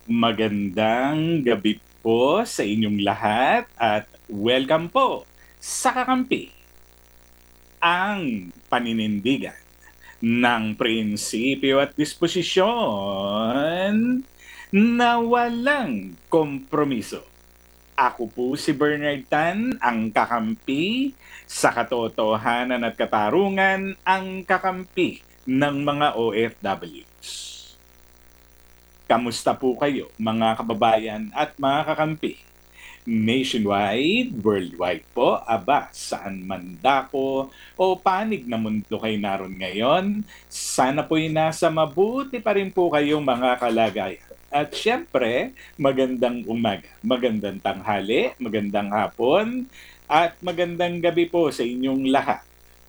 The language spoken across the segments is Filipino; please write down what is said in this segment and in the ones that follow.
Magandang gabi po sa inyong lahat at welcome po sa Kakampi, ang paninindigan ng prinsipyo at disposisyon na walang kompromiso. Ako po si Bernard Tan, ang kakampi sa katotohanan at katarungan, ang kakampi ng mga OFWs. Kamusta po kayo mga kababayan at mga kakampi? Nationwide, worldwide po, aba, saan man dako o panig na mundo kayo naroon ngayon, sana po'y nasa mabuti pa rin po kayong mga kalagayan. At syempre, magandang umaga, magandang tanghali, magandang hapon, at magandang gabi po sa inyong lahat.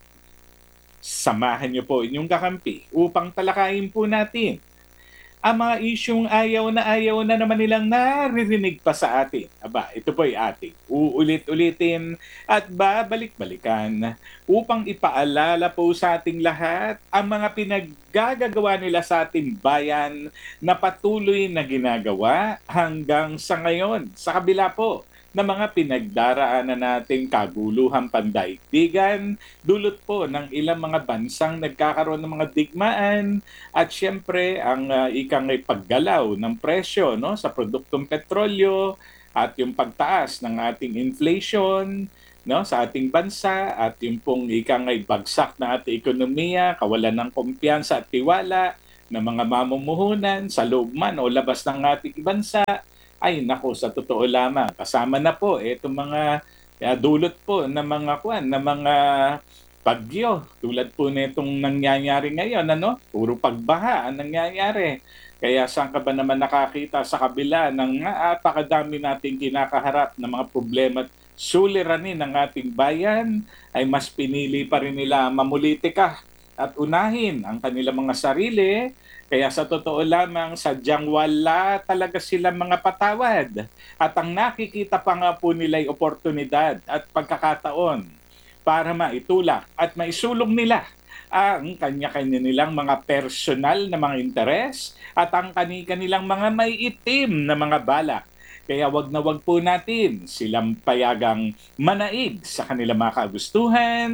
Samahan niyo po inyong kakampi upang talakayin po natin ang mga isyung ayaw na naman nilang naririnig pa sa atin. Aba, ito po ay ating uulit-ulitin at babalik-balikan upang ipaalala po sa ating lahat ang mga pinaggagawa nila sa ating bayan na patuloy na ginagawa hanggang sa ngayon. Sa kabila po na mga pinagdaraanan nating kaguluhang pandaigdigan, dulot po ng ilang mga bansang nagkakaroon ng mga digmaan at syempre ang ikang paggalaw ng presyo no sa produktong petrolyo at yung pagtaas ng ating inflation no sa ating bansa at yung pong ikang bagsak na ating ekonomiya, kawalan ng kumpiyansa at tiwala ng mga mamumuhunan sa loob man o labas ng ating bansa. Ay nako, sa totoo lamang, kasama na po itong mga dulot po ng mga ng mga bagyo. Tulad po nitong nangyayari ngayon, ano? Puro pagbaha ang nangyayari. Kaya saan ka ba naman nakakita sa kabila ng napakadami nating kinakaharap na mga problema at suliranin ng ating bayan, ay mas pinili pa rin nila mamulitika at unahin ang kanilang mga sarili. Kaya sa totoo lamang, sadyang wala talaga silang mga patawad. At ang nakikita pa nga po nila ay oportunidad at pagkakataon para maitulak at maisulong nila ang kanya-kanya nilang mga personal na mga interes at ang kanilang mga may itim na mga balak. Kaya wag na wag po natin silang payagang manaig sa kanilang mga kagustuhan,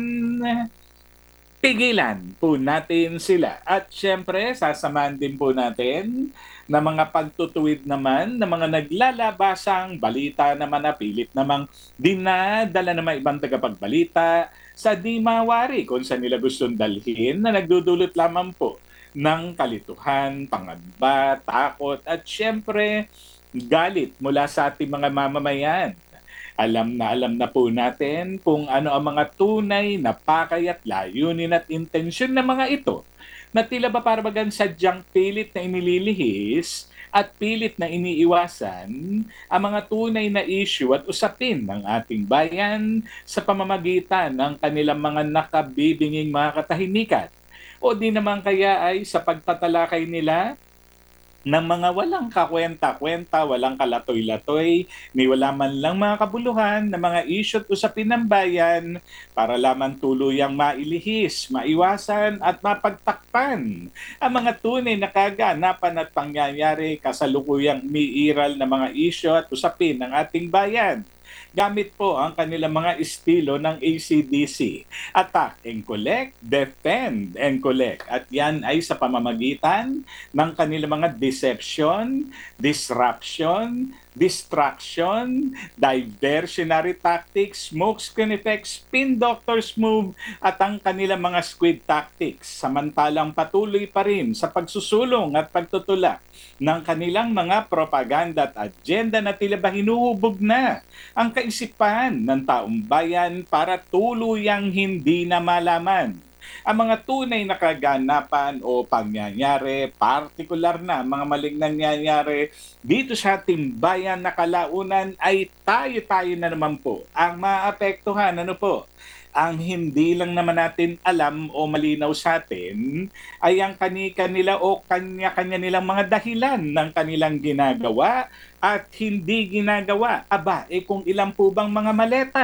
pigilan po natin sila. At syempre, sasamahan din po natin na mga pagtutuwid naman na mga naglalabasang balita naman na pilit namang dinadala ng mga ibang tagapagbalita sa di mawari kung saan nila gustong dalhin na nagdudulot lamang po ng kalituhan, pangamba, takot at syempre galit mula sa ating mga mamamayan. Alam na po natin kung ano ang mga tunay na pakay at layunin at intensyon ng mga ito na tila ba parabagan sadyang pilit na inililihis at pilit na iniiwasan ang mga tunay na issue at usapin ng ating bayan sa pamamagitan ng kanilang mga nakabibinging mga katahimikan. O di naman kaya ay sa pagtatalakay nila ng mga walang kakwenta-kwenta, walang kalatoy-latoy, ni wala man lang mga kabuluhan na mga issue at usapin ng bayan para lamang tuluyang mailihis, maiwasan at mapagtakpan ang mga tunay na kaganapan at pangyayari kasalukuyang umiiral na mga issue at usapin ng ating bayan. Gamit po ang kanilang mga estilo ng ACDC. Attack and collect, defend and collect. At yan ay sa pamamagitan ng kanilang mga deception, disruption, distraction, diversionary tactics, smokescreen effects, spin doctors move, at ang kanilang mga squid tactics. Samantalang patuloy pa rin sa pagsusulong at pagtutulak ng kanilang mga propaganda at agenda na tila ba hinuhubog na ang kaisipan ng taong bayan para tuluyang hindi na malaman ang mga tunay na kaganapan o pangyayari, partikular na mga maling nangyayari dito sa ating bayan na kalaunan, ay tayo-tayo na naman po ang maapektuhan. Ano po? Ang hindi lang naman natin alam o malinaw sa atin ay ang kani-kanila o kanya-kanya nilang mga dahilan ng kanilang ginagawa at hindi ginagawa. Aba, kung ilan po bang mga maleta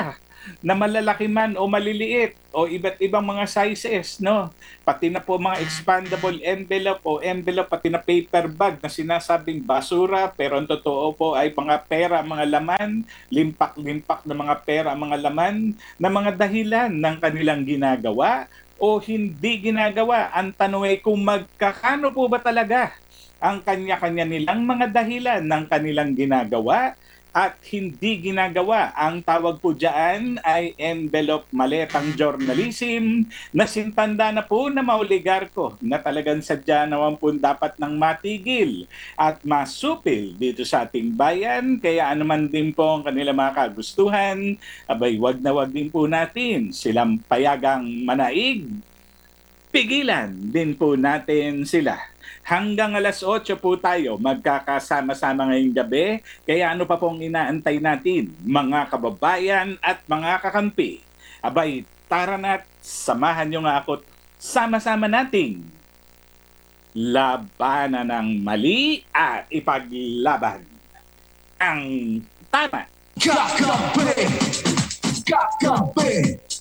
na malalaki man o maliliit o iba't ibang mga sizes, no? Pati na po mga expandable envelope o envelope, pati na paper bag na sinasabing basura pero ang totoo po ay mga pera, mga laman, limpak-limpak na mga pera, mga laman na mga dahilan ng kanilang ginagawa o hindi ginagawa. Ang tanong ay kung magkakano po ba talaga ang kanya-kanya nilang mga dahilan ng kanilang ginagawa at hindi ginagawa. Ang tawag po dyan ay envelope maletang journalism na sintanda na po na maoligarko na talagang sadya naman po dapat nang matigil at masupil dito sa ating bayan. Kaya anuman din po ang kanila mga kagustuhan, abay wag na wag din po natin silang payagang manaig, pigilan din po natin sila. Hanggang alas 8 po tayo magkakasama-sama ngayong gabi. Kaya ano pa pong inaantay natin, mga kababayan at mga kakampi? Abay, tara na't samahan nyo nga ako't sama-sama nating labanan ng mali at ipaglaban ang tama. Kakampi! Kakampi!